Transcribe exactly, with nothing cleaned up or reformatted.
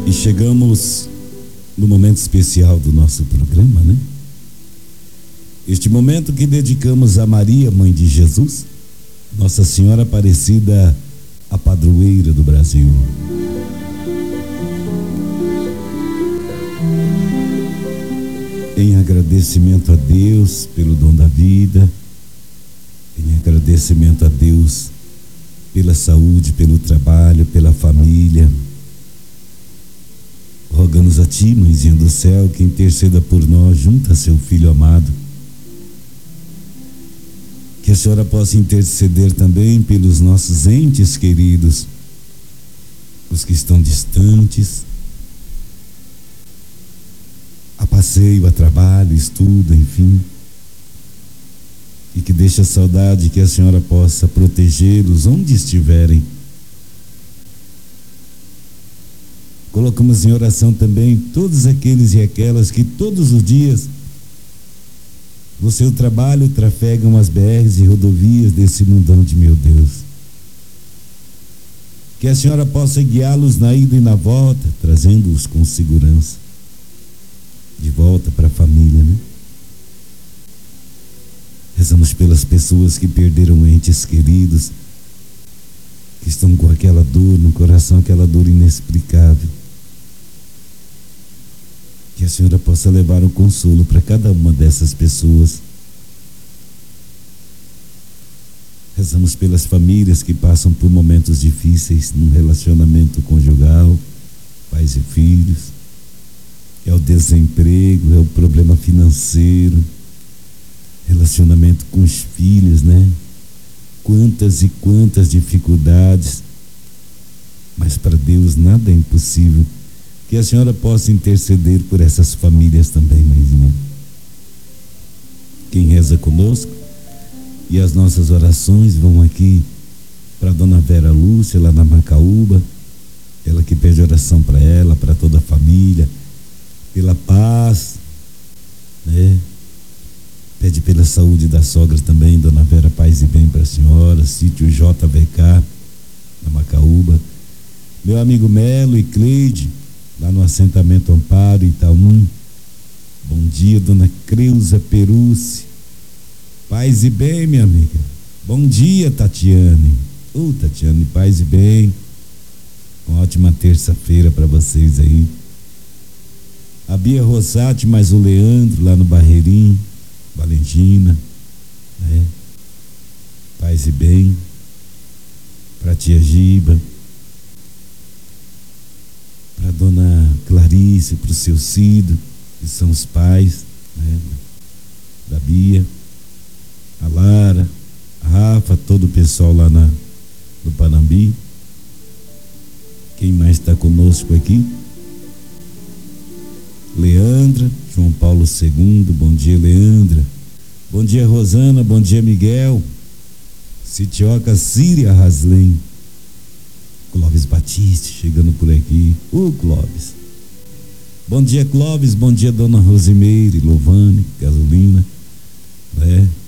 E chegamos no momento especial do nosso programa, né? Este momento que dedicamos a Maria, mãe de Jesus, Nossa Senhora Aparecida, a padroeira do Brasil. Em agradecimento a Deus pelo dom da vida, em agradecimento a Deus pela saúde, pelo trabalho, pela família, rogamos a Ti, Mãezinha do Céu, que interceda por nós junto a Seu Filho amado. Que a Senhora possa interceder também pelos nossos entes queridos, os que estão distantes, a passeio, a trabalho, estudo, enfim. E que deixe a saudade, que a Senhora possa protegê-los onde estiverem. Colocamos em oração também todos aqueles e aquelas que todos os dias no seu trabalho trafegam as B Rs e rodovias desse mundão de meu Deus. Que a Senhora possa guiá-los na ida e na volta, trazendo-os com segurança de volta para a família, né? Rezamos pelas pessoas que perderam entes queridos, que estão com aquela dor no coração, aquela dor inexplicável. Que a Senhora possa levar um consolo para cada uma dessas pessoas. Rezamos pelas famílias que passam por momentos difíceis no relacionamento conjugal, pais e filhos. É o desemprego, é o problema financeiro, relacionamento com os filhos, né? Quantas e quantas dificuldades, mas para Deus nada é impossível. Que a Senhora possa interceder por essas famílias também, Mãezinha. Quem reza conosco, e as nossas orações vão aqui para Dona Vera Lúcia, lá na Macaúba, ela que pede oração para ela, para toda a família, pela paz, né? Pede pela saúde da sogra também, Dona Vera, paz e bem para a senhora, sítio J V K, na Macaúba. Meu amigo Melo e Cleide, lá no assentamento Amparo, Itaú. Bom dia, Dona Creuza Perucci. Paz e bem, minha amiga. Bom dia, Tatiane. Ô, Tatiane, paz e bem. Uma ótima terça-feira para vocês aí. A Bia Rossati, mais o Leandro, lá no Barreirinho, Valentina, né? Paz e bem. Pra tia Giba, para Dona Clarice, para o seu Cido, que são os pais, né, da Bia, a Lara, a Rafa, todo o pessoal lá na, no Panambi. Quem mais está conosco aqui? Leandra, João Paulo segundo, bom dia, Leandra. Bom dia, Rosana, bom dia, Miguel. Sitioca Síria Raslen. Clóvis Batiste chegando por aqui. Ô, Clóvis. Bom dia, Clóvis. Bom dia, Dona Rosimeire, Lovane, Gasolina, né?